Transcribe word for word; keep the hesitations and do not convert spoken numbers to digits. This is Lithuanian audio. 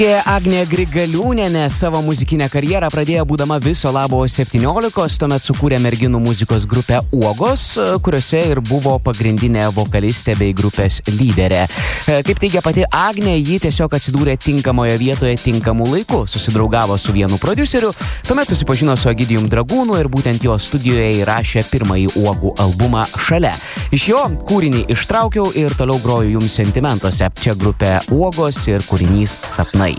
Agnė Grigaliūnienė savo muzikinę karjerą pradėjo būdama viso labo septyniolikos, tuomet sukūrė merginų muzikos grupę Uogos, kuriuose ir buvo pagrindinė vokalistė bei grupės lyderė. Kaip teigia pati Agnė, ji tiesiog atsidūrė tinkamoje vietoje tinkamu laiku, susidraugavo su vienu prodiuseriu, tuomet susipažino su Egidijum Dragūnu ir būtent jo studijoje įrašė pirmąjį Uogų albumą Šalia. Iš jo kūrinį ištraukiau ir toliau groju jums sentimentuose. Čia grupė Uogos ir kūrinys Sapnai.